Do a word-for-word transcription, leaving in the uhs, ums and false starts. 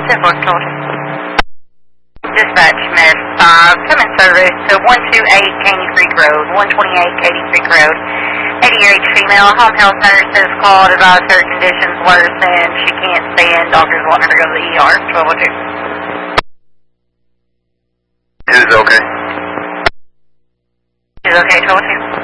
ten four, twelve. Dispatch, Med five, come in service to one two eight Caney Creek Road, one twenty-eight Caney Creek Road. eighty-eight female, home health nurse has called, advised her conditions worsened, she can't stand, doctors want her to go to the E R, twelve oh two. Who's okay? Is okay, twelve oh two?